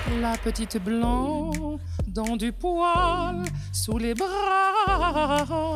La petite blonde dans du poil sous les bras.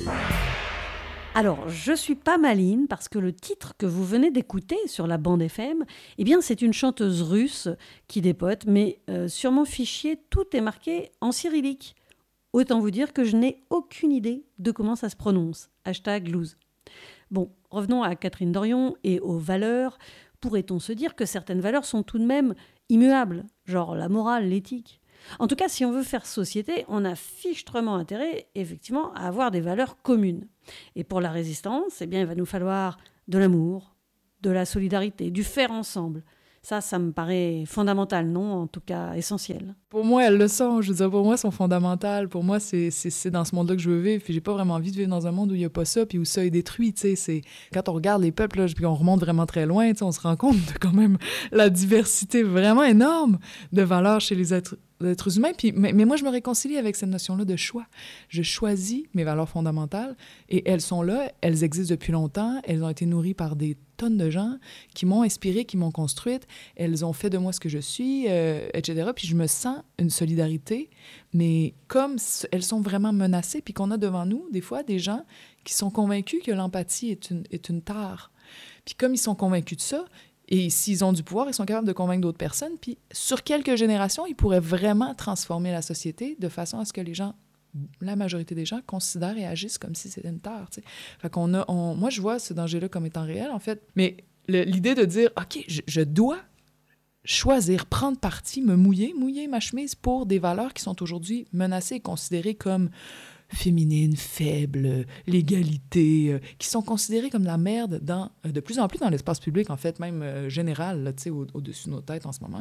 Alors, je suis pas maline parce que le titre que vous venez d'écouter sur la bande FM, eh bien, c'est une chanteuse russe qui dépote, mais sur mon fichier, tout est marqué en cyrillique. Autant vous dire que je n'ai aucune idée de comment ça se prononce. #loose. Bon, revenons à Catherine Dorion et aux valeurs. Pourrait-on se dire que certaines valeurs sont tout de même immuables, genre la morale, l'éthique ? En tout cas, si on veut faire société, on a fichtrement intérêt, effectivement, à avoir des valeurs communes. Et pour la résistance, eh bien, il va nous falloir de l'amour, de la solidarité, du faire ensemble. Ça me paraît fondamental, non ? En tout cas, essentiel. Pour moi, elles le sont. Je veux dire, pour moi, elles sont fondamentales. Pour moi, c'est dans ce monde-là que je veux vivre. Puis j'ai pas vraiment envie de vivre dans un monde où il y a pas ça, puis où ça est détruit, tu sais. C'est... Quand on regarde les peuples, là, puis on remonte vraiment très loin, tu sais, on se rend compte de quand même la diversité vraiment énorme de valeurs chez les êtres humains. Puis, mais moi, je me réconcilie avec cette notion-là de choix. Je choisis mes valeurs fondamentales et elles sont là, elles existent depuis longtemps, elles ont été nourries par des tonnes de gens qui m'ont inspirée, qui m'ont construite, elles ont fait de moi ce que je suis, etc. Puis je me sens une solidarité, mais comme elles sont vraiment menacées, puis qu'on a devant nous, des fois, des gens qui sont convaincus que l'empathie est une tare. Puis comme ils sont convaincus de ça, et s'ils ont du pouvoir, ils sont capables de convaincre d'autres personnes. Puis sur quelques générations, ils pourraient vraiment transformer la société de façon à ce que les gens, la majorité des gens, considèrent et agissent comme si c'était une tare. T'sais. Fait moi, je vois ce danger-là comme étant réel, en fait. Mais l'idée de dire, OK, je dois choisir, prendre parti, me mouiller ma chemise pour des valeurs qui sont aujourd'hui menacées et considérées comme féminines, faibles, l'égalité, qui sont considérées comme de la merde de plus en plus dans l'espace public, en fait, même général, là, au-dessus de nos têtes en ce moment.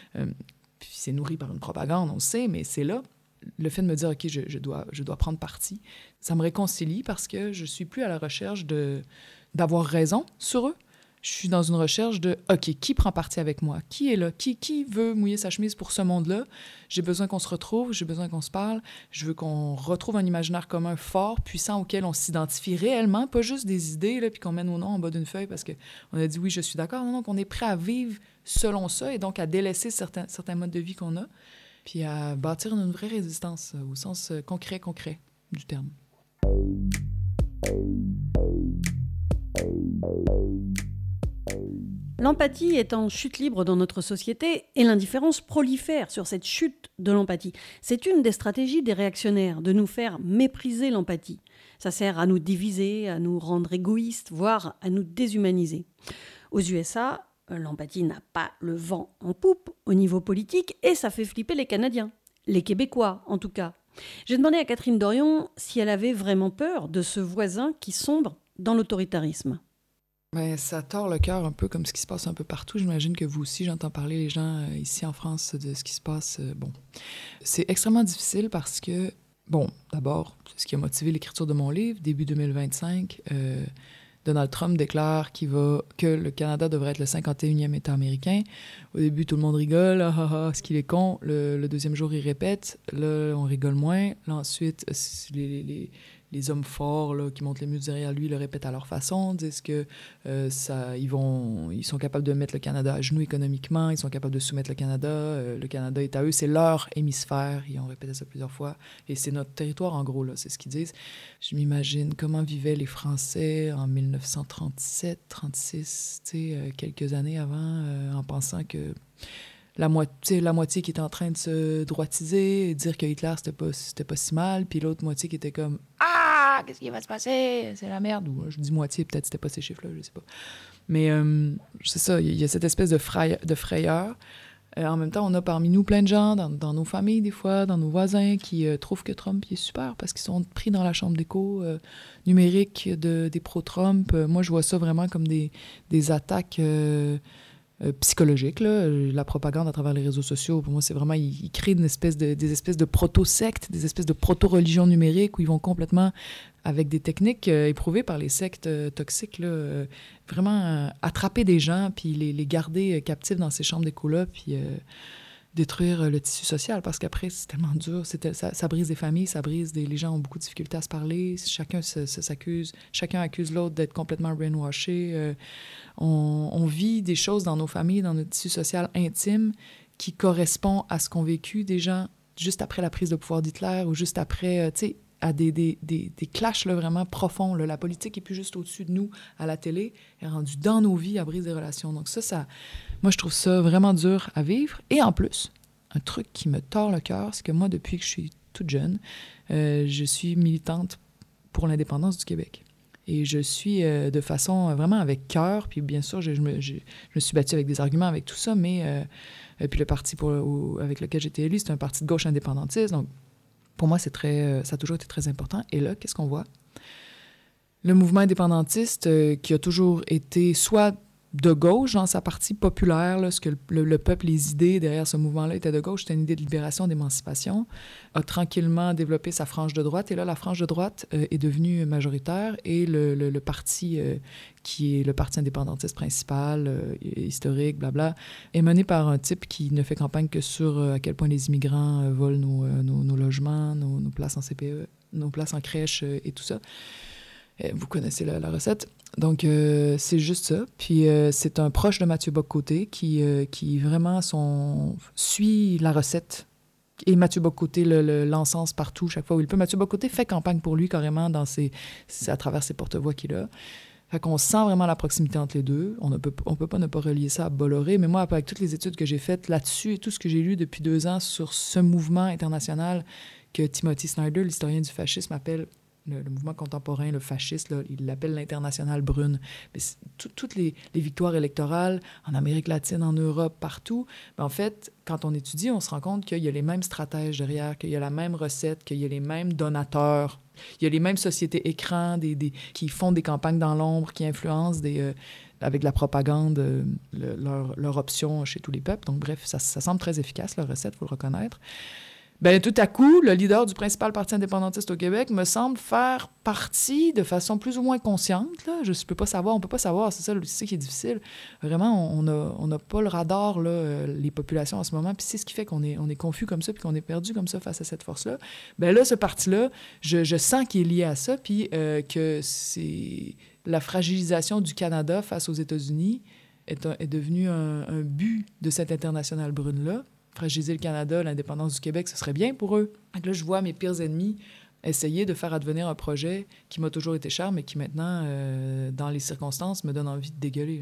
Puis c'est nourri par une propagande, on le sait, mais c'est là. Le fait de me dire, OK, je dois prendre parti, ça me réconcilie parce que je suis plus à la recherche d'avoir raison sur eux. Je suis dans une recherche de, OK, qui prend parti avec moi? Qui est là? Qui veut mouiller sa chemise pour ce monde-là? J'ai besoin qu'on se retrouve, j'ai besoin qu'on se parle. Je veux qu'on retrouve un imaginaire commun fort, puissant, auquel on s'identifie réellement, pas juste des idées, là, puis qu'on met nos noms en bas d'une feuille parce qu'on a dit, oui, je suis d'accord. Non, qu'on est prêt à vivre selon ça et donc à délaisser certains modes de vie qu'on a, puis à bâtir une vraie résistance au sens concret du terme. L'empathie est en chute libre dans notre société et l'indifférence prolifère sur cette chute de l'empathie. C'est une des stratégies des réactionnaires, de nous faire mépriser l'empathie. Ça sert à nous diviser, à nous rendre égoïstes, voire à nous déshumaniser. Aux USA, l'empathie n'a pas le vent en poupe au niveau politique et ça fait flipper les Canadiens, les Québécois en tout cas. J'ai demandé à Catherine Dorion si elle avait vraiment peur de ce voisin qui sombre dans l'autoritarisme. Ben, ça tord le cœur un peu comme ce qui se passe un peu partout. J'imagine que vous aussi, j'entends parler les gens ici en France de ce qui se passe. Bon, c'est extrêmement difficile parce que, bon, d'abord, ce qui a motivé l'écriture de mon livre, début 2025, Donald Trump déclare que le Canada devrait être le 51e État américain. Au début, tout le monde rigole. Ce qu'il est con. Le deuxième jour, il répète. Là, on rigole moins. Là, ensuite, les hommes forts là, qui montent les muscles derrière lui le répètent à leur façon, disent que ils sont capables de mettre le Canada à genoux économiquement, ils sont capables de soumettre le Canada est à eux, c'est leur hémisphère, ils ont répété ça plusieurs fois, et c'est notre territoire en gros, là, c'est ce qu'ils disent. Je m'imagine comment vivaient les Français en 1937, 36, tu sais, quelques années avant, en pensant que la moitié qui était en train de se droitiser et dire que Hitler, c'était pas si mal, puis l'autre moitié qui était comme « Ah! Qu'est-ce qui va se passer? C'est la merde! » Ou je dis moitié, peut-être c'était pas ces chiffres-là, je sais pas. Mais c'est ça, il y a cette espèce de frayeur. En même temps, on a parmi nous plein de gens, dans nos familles des fois, dans nos voisins, qui trouvent que Trump il est super parce qu'ils sont pris dans la chambre d'écho numérique des pro-Trump. Moi, je vois ça vraiment comme des attaques... psychologique, là. La propagande à travers les réseaux sociaux, pour moi, c'est vraiment, ils créent des espèces de proto-sectes, des espèces de proto-religions numériques où ils vont complètement, avec des techniques éprouvées par les sectes toxiques, là, vraiment attraper des gens, puis les garder captifs dans ces chambres d'écho-là, puis détruire le tissu social, parce qu'après, c'est tellement dur, ça brise des familles, les gens ont beaucoup de difficultés à se parler, chacun s'accuse, chacun accuse l'autre d'être complètement brainwashé. On vit des choses dans nos familles, dans notre tissu social intime, qui correspond à ce qu'ont vécu des gens juste après la prise de pouvoir d'Hitler ou juste après, tu sais, à des clashs là, vraiment profonds. Là. La politique est plus juste au-dessus de nous à la télé, elle est rendue dans nos vies à briser des relations. Donc ça, moi, je trouve ça vraiment dur à vivre. Et en plus, un truc qui me tord le cœur, c'est que moi, depuis que je suis toute jeune, je suis militante pour l'indépendance du Québec. Et je suis de façon vraiment avec cœur, puis bien sûr, je me suis battue avec des arguments, avec tout ça, mais puis le parti avec lequel j'étais élue, c'est un parti de gauche indépendantiste, donc pour moi, ça a toujours été très important. Et là, qu'est-ce qu'on voit? Le mouvement indépendantiste qui a toujours été soit de gauche dans sa partie populaire, là, ce que le peuple, les idées derrière ce mouvement-là étaient de gauche, c'était une idée de libération, d'émancipation, a tranquillement développé sa frange de droite. Et là, la frange de droite est devenue majoritaire et le parti qui est le parti indépendantiste principal, historique, blabla, est mené par un type qui ne fait campagne que sur à quel point les immigrants volent nos logements, nos places en CPE, nos places en crèche et tout ça. Vous connaissez la recette. Donc, c'est juste ça. Puis, c'est un proche de Mathieu Bock-Côté qui vraiment suit la recette. Et Mathieu Bock-Côté l'encense partout, chaque fois où il peut. Mathieu Bock-Côté fait campagne pour lui carrément à travers ses porte-voix qu'il a. Fait qu'on sent vraiment la proximité entre les deux. On peut pas ne pas relier ça à Bolloré. Mais moi, avec toutes les études que j'ai faites là-dessus et tout ce que j'ai lu depuis 2 ans sur ce mouvement international que Timothy Snyder, l'historien du fascisme, appelle le mouvement contemporain, le fasciste, là, il l'appelle l'Internationale brune. Mais toutes les victoires électorales en Amérique latine, en Europe, partout, en fait, quand on étudie, on se rend compte qu'il y a les mêmes stratèges derrière, qu'il y a la même recette, qu'il y a les mêmes donateurs, il y a les mêmes sociétés écrans qui font des campagnes dans l'ombre, qui influencent avec la propagande leur option chez tous les peuples. Donc bref, ça semble très efficace, leur recette, il faut le reconnaître. Ben tout à coup, le leader du principal parti indépendantiste au Québec me semble faire partie de façon plus ou moins consciente. Là. On peut pas savoir, c'est ça qui est difficile. Vraiment, on n'a pas le radar, là, les populations en ce moment, puis c'est ce qui fait qu'on est confus comme ça, puis qu'on est perdu comme ça face à cette force-là. Ben là, ce parti-là, je sens qu'il est lié à ça, puis que c'est la fragilisation du Canada face aux États-Unis est devenu un but de cette internationale brune-là. Fragiliser le Canada, l'indépendance du Québec, ce serait bien pour eux. Donc là, je vois mes pires ennemis essayer de faire advenir un projet qui m'a toujours été cher, mais qui maintenant, dans les circonstances, me donne envie de dégueuler.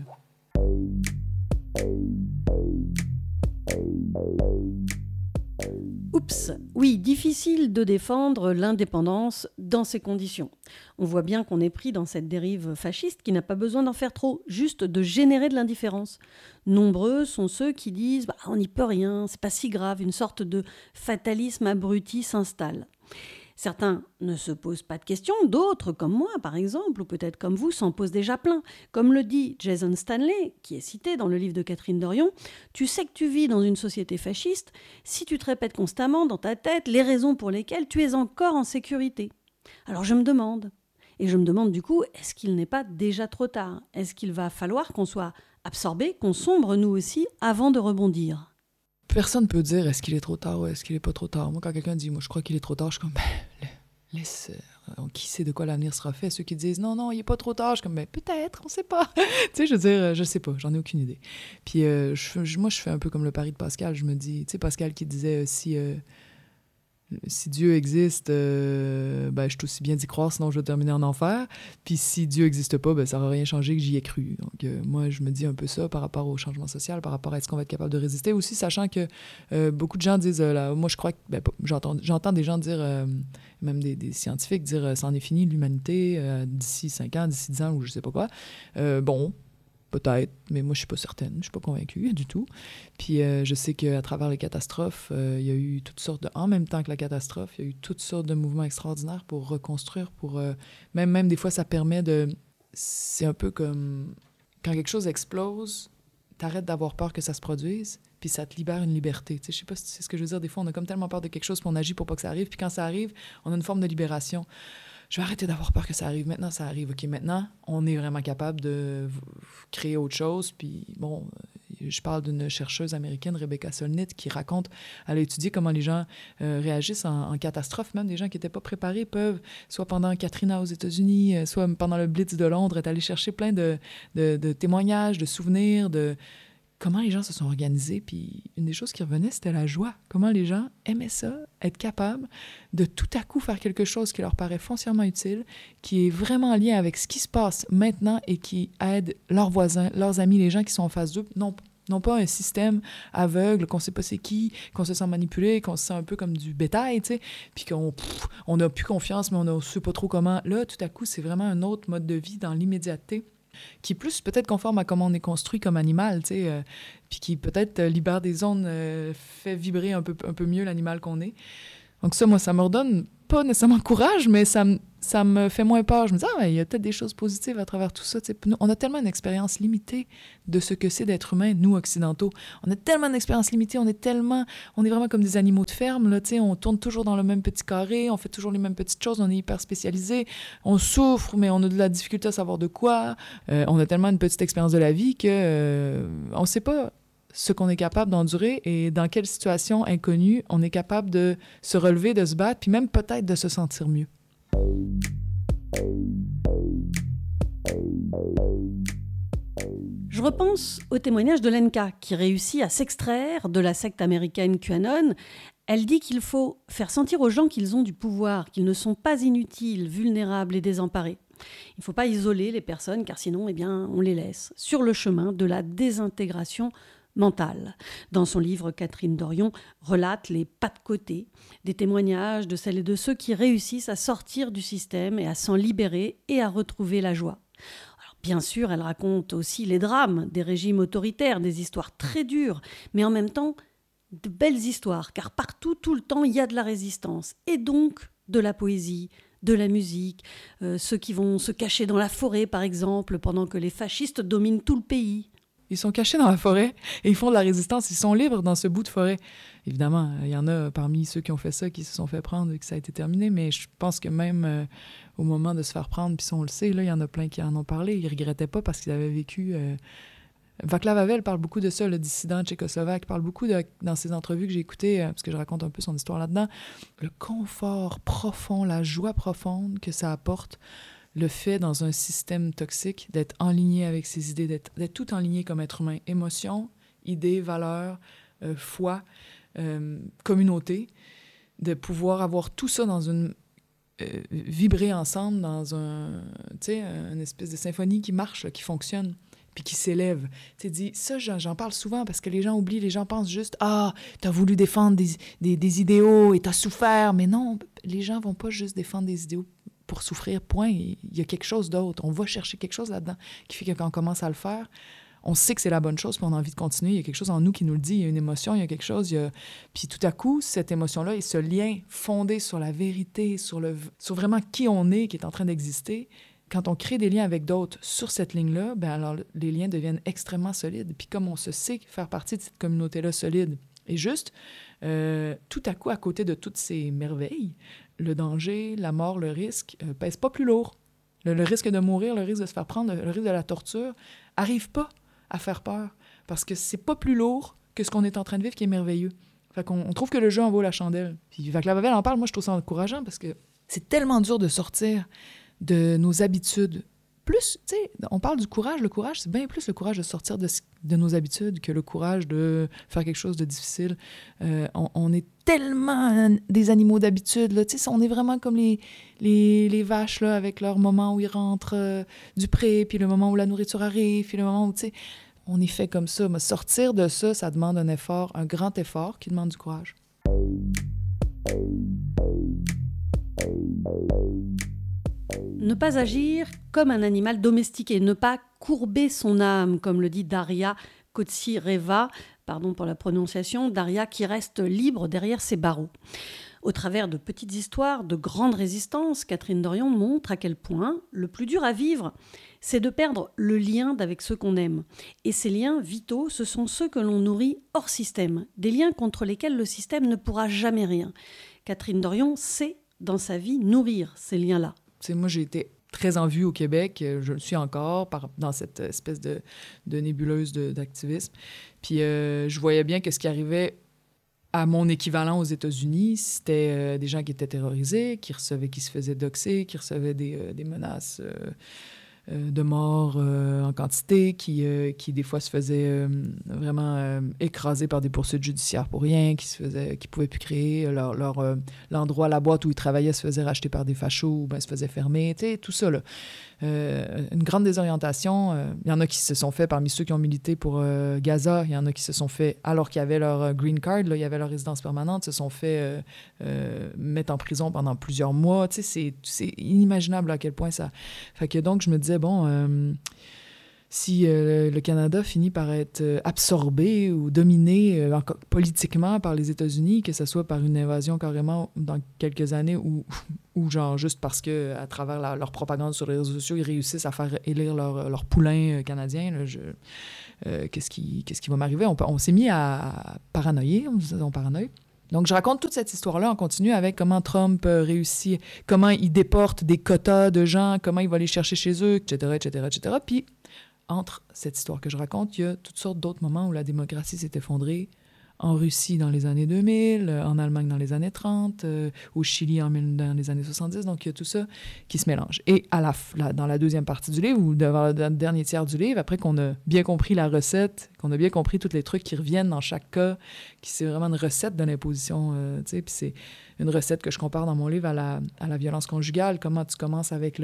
Oups, oui, difficile de défendre l'indépendance dans ces conditions. On voit bien qu'on est pris dans cette dérive fasciste qui n'a pas besoin d'en faire trop, juste de générer de l'indifférence. Nombreux sont ceux qui disent « on n'y peut rien, c'est pas si grave », une sorte de fatalisme abruti s'installe. Certains ne se posent pas de questions, d'autres, comme moi par exemple, ou peut-être comme vous, s'en posent déjà plein. Comme le dit Jason Stanley, qui est cité dans le livre de Catherine Dorion, « Tu sais que tu vis dans une société fasciste si tu te répètes constamment dans ta tête les raisons pour lesquelles tu es encore en sécurité. » Alors je me demande du coup, est-ce qu'il n'est pas déjà trop tard ? Est-ce qu'il va falloir qu'on soit absorbé, qu'on sombre nous aussi, avant de rebondir ? Personne ne peut dire est-ce qu'il est trop tard ou est-ce qu'il n'est pas trop tard. Moi, quand quelqu'un dit « moi, je crois qu'il est trop tard », je suis comme « laisse, qui sait de quoi l'avenir sera fait ?» Ceux qui disent « non, il n'est pas trop tard », je suis comme « peut-être, on ne sait pas. » Tu sais, je veux dire, je ne sais pas, j'en ai aucune idée. Puis moi, je fais un peu comme le pari de Pascal. Je me dis, tu sais, Pascal qui disait si Dieu existe, je suis aussi bien d'y croire, sinon je vais terminer en enfer. Puis si Dieu n'existe pas, ça n'aura rien changé que j'y ai cru. Donc moi, je me dis un peu ça par rapport au changement social, par rapport à est-ce qu'on va être capable de résister. Aussi, sachant que beaucoup de gens disent, moi je crois que, j'entends des gens dire, même des scientifiques dire, c'en est fini l'humanité d'ici 5 ans, d'ici 10 ans, ou je sais pas quoi. Peut-être, mais moi, je suis pas certaine. Je suis pas convaincue du tout. Puis je sais qu'à travers les catastrophes, il y a eu toutes sortes en même temps que la catastrophe, il y a eu toutes sortes de mouvements extraordinaires pour reconstruire, même des fois, ça permet de... C'est un peu comme... Quand quelque chose explose, t'arrêtes d'avoir peur que ça se produise, puis ça te libère une liberté. Tu sais, je sais pas si c'est ce que je veux dire. Des fois, on a comme tellement peur de quelque chose, puis on agit pour pas que ça arrive. Puis quand ça arrive, on a une forme de libération. Je vais arrêter d'avoir peur que ça arrive. Maintenant, ça arrive. OK, maintenant, on est vraiment capable de créer autre chose. Puis, bon, je parle d'une chercheuse américaine, Rebecca Solnit, qui raconte, elle a étudié comment les gens réagissent en catastrophe. Même des gens qui n'étaient pas préparés peuvent, soit pendant Katrina aux États-Unis, soit pendant le Blitz de Londres, être allés chercher plein de témoignages, de souvenirs, comment les gens se sont organisés. Puis une des choses qui revenait, c'était la joie. Comment les gens aimaient ça, être capables de tout à coup faire quelque chose qui leur paraît foncièrement utile, qui est vraiment en lien avec ce qui se passe maintenant et qui aide leurs voisins, leurs amis, les gens qui sont en face d'eux. Non pas un système aveugle, qu'on sait pas c'est qui, qu'on se sent manipulé, qu'on se sent un peu comme du bétail, tu sais, puis on n'a plus confiance, mais on ne sait pas trop comment. Là, tout à coup, c'est vraiment un autre mode de vie dans l'immédiateté, qui est plus peut-être conforme à comment on est construit comme animal, tu sais, puis qui peut-être libère des ondes, fait vibrer un peu mieux l'animal qu'on est. Donc ça, moi, ça me redonne pas nécessairement courage, mais ça me fait moins peur. Je me dis, il y a peut-être des choses positives à travers tout ça. T'sais. On a tellement une expérience limitée de ce que c'est d'être humain, nous, occidentaux. On a tellement d'expérience limitée, on est vraiment comme des animaux de ferme, là, on tourne toujours dans le même petit carré, on fait toujours les mêmes petites choses, on est hyper spécialisé, on souffre, mais on a de la difficulté à savoir de quoi. On a tellement une petite expérience de la vie que on sait pas ce qu'on est capable d'endurer et dans quelle situation inconnue on est capable de se relever, de se battre, puis même peut-être de se sentir mieux. Je repense au témoignage de Lenka, qui réussit à s'extraire de la secte américaine QAnon. Elle dit qu'il faut faire sentir aux gens qu'ils ont du pouvoir, qu'ils ne sont pas inutiles, vulnérables et désemparés. Il ne faut pas isoler les personnes, car sinon, on les laisse sur le chemin de la désintégration mentale. Dans son livre, Catherine Dorion relate les pas de côté, des témoignages de celles et de ceux qui réussissent à sortir du système et à s'en libérer et à retrouver la joie. Alors, bien sûr, elle raconte aussi les drames des régimes autoritaires, des histoires très dures, mais en même temps, de belles histoires, car partout, tout le temps, il y a de la résistance, et donc de la poésie, de la musique, ceux qui vont se cacher dans la forêt, par exemple, pendant que les fascistes dominent tout le pays. Ils sont cachés dans la forêt et ils font de la résistance. Ils sont libres dans ce bout de forêt. Évidemment, il y en a parmi ceux qui ont fait ça qui se sont fait prendre et que ça a été terminé, mais je pense que même au moment de se faire prendre, puis on le sait, là, il y en a plein qui en ont parlé. Ils ne regrettaient pas parce qu'ils avaient vécu... Václav Havel parle beaucoup de ça, le dissident tchécoslovaque, parle beaucoup dans ses entrevues que j'ai écoutées, parce que je raconte un peu son histoire là-dedans, le confort profond, la joie profonde que ça apporte, le fait dans un système toxique d'être enligné avec ses idées, d'être tout enligné comme être humain, émotions, idées, valeurs, foi, communauté, de pouvoir avoir tout ça dans une... vibrer ensemble dans une espèce de symphonie qui marche, là, qui fonctionne, puis qui s'élève. Tu sais, ça, j'en parle souvent parce que les gens oublient, les gens pensent juste « Ah, t'as voulu défendre des idéaux et t'as souffert. » Mais non, les gens vont pas juste défendre des idéaux pour souffrir, point. Il y a quelque chose d'autre. On va chercher quelque chose là-dedans qui fait que quand on commence à le faire, on sait que c'est la bonne chose, puis on a envie de continuer. Il y a quelque chose en nous qui nous le dit. Il y a une émotion, il y a quelque chose. Puis tout à coup, cette émotion-là et ce lien fondé sur la vérité, sur vraiment qui on est, qui est en train d'exister, quand on crée des liens avec d'autres sur cette ligne-là, alors les liens deviennent extrêmement solides. Puis comme on se sait faire partie de cette communauté-là solide et juste, tout à coup, à côté de toutes ces merveilles, le danger, la mort, le risque pèse pas plus lourd. Le risque de mourir, le risque de se faire prendre, le risque de la torture arrive pas à faire peur parce que c'est pas plus lourd que ce qu'on est en train de vivre qui est merveilleux. Fait qu'on trouve que le jeu en vaut la chandelle. Puis Václav Havel en parle, moi je trouve ça encourageant parce que c'est tellement dur de sortir de nos habitudes. Plus, tu sais, on parle du courage. Le courage, c'est bien plus le courage de sortir de nos habitudes que le courage de faire quelque chose de difficile. On est tellement des animaux d'habitude, là. Tu sais, on est vraiment comme les vaches, là, avec leur moment où ils rentrent du pré, puis le moment où la nourriture arrive, puis le moment où, tu sais, on est fait comme ça. Mais sortir de ça, ça demande un effort, un grand effort qui demande du courage. Ne pas agir comme un animal domestiqué, ne pas courber son âme, comme le dit Daria Kotsireva, pardon pour la prononciation, Daria qui reste libre derrière ses barreaux. Au travers de petites histoires de grande résistance, Catherine Dorion montre à quel point le plus dur à vivre, c'est de perdre le lien avec ceux qu'on aime. Et ces liens vitaux, ce sont ceux que l'on nourrit hors système, des liens contre lesquels le système ne pourra jamais rien. Catherine Dorion sait, dans sa vie, nourrir ces liens-là. T'sais, moi, j'ai été très en vue au Québec. Je le suis encore dans cette espèce de nébuleuse d'activisme. Puis je voyais bien que ce qui arrivait à mon équivalent aux États-Unis, c'était des gens qui étaient terrorisés, qui se faisaient doxer, qui recevaient des menaces de morts en quantité, qui des fois se faisaient vraiment écraser par des poursuites judiciaires pour rien, qui pouvaient plus créer l'endroit, la boîte où ils travaillaient se faisait racheter par des fachos, ou ben se faisait fermer, tu sais, tout ça, là. Une grande désorientation. Il y en a qui se sont fait, parmi ceux qui ont milité pour Gaza, il y en a qui se sont fait, alors qu'ils avaient leur green card, là, il y avait leur résidence permanente, se sont fait mettre en prison pendant plusieurs mois. Tu sais, c'est inimaginable à quel point ça... Fait que donc, je me disais, bon... si le Canada finit par être absorbé ou dominé politiquement par les États-Unis, que ce soit par une invasion carrément dans quelques années ou genre juste parce que à travers leur propagande sur les réseaux sociaux, ils réussissent à faire élire leur poulain canadien, là, qu'est-ce qui va m'arriver? On s'est mis à paranoïer, on paranoïe. Donc, je raconte toute cette histoire-là en continu avec comment Trump réussit, comment il déporte des quotas de gens, comment il va les chercher chez eux, etc., etc., etc. Puis, entre cette histoire que je raconte, il y a toutes sortes d'autres moments où la démocratie s'est effondrée. En Russie dans les années 2000, en Allemagne dans les années 30, au Chili dans les années 70. Donc, il y a tout ça qui se mélange. Et dans la deuxième partie du livre, ou dans le dernier tiers du livre, après qu'on a bien compris la recette, qu'on a bien compris tous les trucs qui reviennent dans chaque cas, c'est vraiment une recette de l'imposition, tu sais, puis c'est une recette que je compare dans mon livre à la violence conjugale, comment tu commences avec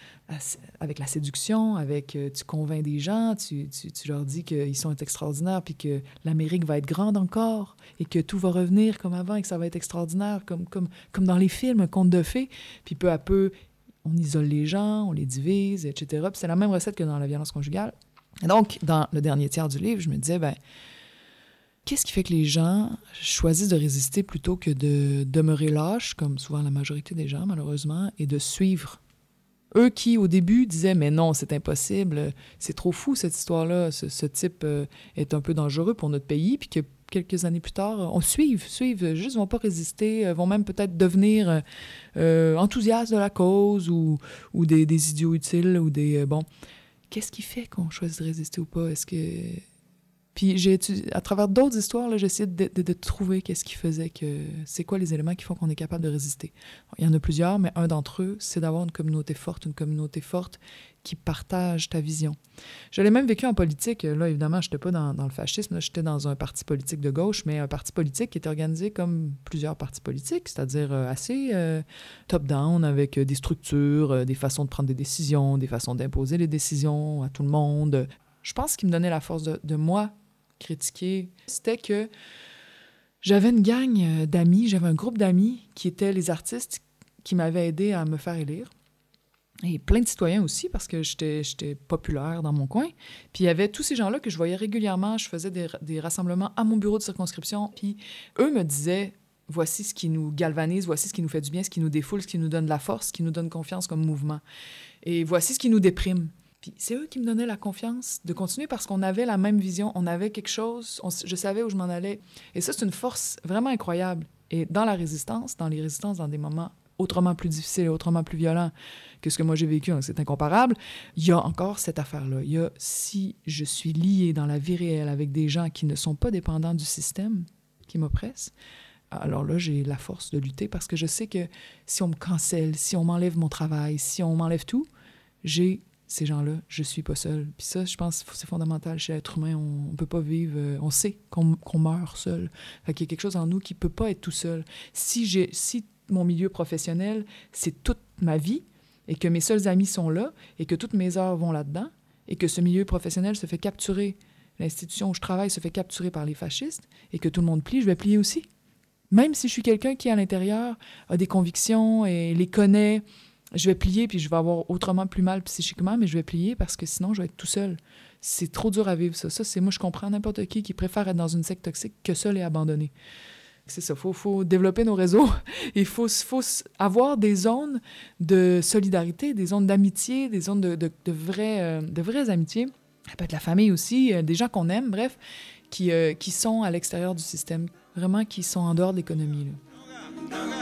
la séduction, tu convaincs des gens, tu leur dis qu'ils sont extraordinaires, puis que l'Amérique va être grande encore, et que tout va revenir comme avant, et que ça va être extraordinaire, comme dans les films, contes de fées, puis peu à peu, on isole les gens, on les divise, etc. Puis c'est la même recette que dans la violence conjugale. Et donc, dans le dernier tiers du livre, je me disais, qu'est-ce qui fait que les gens choisissent de résister plutôt que de demeurer lâches, comme souvent la majorité des gens, malheureusement, et de suivre? Eux qui, au début, disaient « Mais non, c'est impossible, c'est trop fou, cette histoire-là, ce type est un peu dangereux pour notre pays », puis que quelques années plus tard, on suivent, juste vont pas résister, vont même peut-être devenir enthousiastes de la cause ou des idiots utiles ou des... bon, qu'est-ce qui fait qu'on choisit de résister ou pas? Est-ce que... Puis à travers d'autres histoires, là, j'ai essayé de trouver qu'est-ce qui faisait que... C'est quoi les éléments qui font qu'on est capable de résister. Il y en a plusieurs, mais un d'entre eux, c'est d'avoir une communauté forte qui partage ta vision. Je l'ai même vécu en politique. Là, évidemment, je n'étais pas dans le fascisme, là, j'étais dans un parti politique de gauche, mais un parti politique qui était organisé comme plusieurs partis politiques, c'est-à-dire assez top-down, avec des structures, des façons de prendre des décisions, des façons d'imposer les décisions à tout le monde. Je pense ce qui me donnait la force de moi critiquer, c'était que j'avais une gang d'amis, j'avais un groupe d'amis qui étaient les artistes qui m'avaient aidé à me faire élire. Et plein de citoyens aussi, parce que j'étais populaire dans mon coin. Puis il y avait tous ces gens-là que je voyais régulièrement. Je faisais des rassemblements à mon bureau de circonscription. Puis eux me disaient, voici ce qui nous galvanise, voici ce qui nous fait du bien, ce qui nous défoule, ce qui nous donne de la force, ce qui nous donne confiance comme mouvement. Et voici ce qui nous déprime. Puis c'est eux qui me donnaient la confiance de continuer parce qu'on avait la même vision, on avait quelque chose, je savais où je m'en allais. Et ça, c'est une force vraiment incroyable. Et dans les résistances, dans des moments autrement plus difficiles et autrement plus violents que ce que moi j'ai vécu, donc c'est incomparable, il y a encore cette affaire-là. Il y a, si je suis lié dans la vie réelle avec des gens qui ne sont pas dépendants du système qui m'oppresse, alors là, j'ai la force de lutter parce que je sais que si on me cancelle, si on m'enlève mon travail, si on m'enlève tout, j'ai ces gens-là, je suis pas seule. Puis ça, je pense que c'est fondamental chez l'être humain. On peut pas vivre... on sait qu'on meurt seul. Fait qu'il y a quelque chose en nous qui peut pas être tout seul. Si mon milieu professionnel, c'est toute ma vie, et que mes seuls amis sont là, et que toutes mes heures vont là-dedans, et que ce milieu professionnel se fait capturer, l'institution où je travaille se fait capturer par les fascistes, et que tout le monde plie, je vais plier aussi. Même si je suis quelqu'un qui, à l'intérieur, a des convictions et les connaît... Je vais plier, puis je vais avoir autrement plus mal psychiquement, mais je vais plier parce que sinon, je vais être tout seul. C'est trop dur à vivre, ça. Ça, c'est moi, je comprends n'importe qui préfère être dans une secte toxique que seul et abandonné. C'est ça, faut développer nos réseaux. Il faut avoir des zones de solidarité, des zones d'amitié, des zones de vraies amitiés. Ça peut être la famille aussi, des gens qu'on aime, bref, qui sont à l'extérieur du système, vraiment qui sont en dehors de l'économie, là.